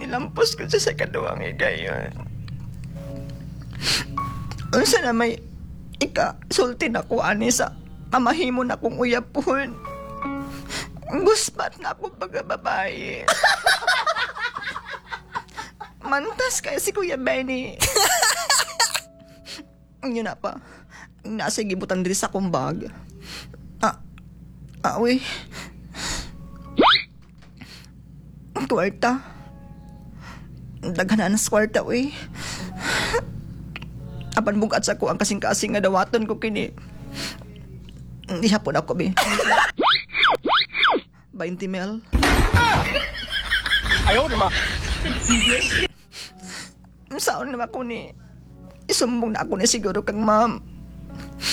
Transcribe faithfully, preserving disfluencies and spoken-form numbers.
nilampos ko siya sa kaduwang igayon. Unsa na may ika, sulti na ko ani sa mamahimo na kong uyapon. Guspat na akong pagkababae. Mantas kaya si Kuya Benny. Yun na pa. Nasa gibutan diri sa akong bag. Ah, ah, uy. Kwarta. Daghanan sa kwarta, uy. Apan bugat sa ko ang kasing-kasing nga dawaton ko kini. Hindi hapon ako, be. twenty mil. Ayaw, di ba? Saan naman ako ni... Isumbong na ako ni siguro kang ma'am.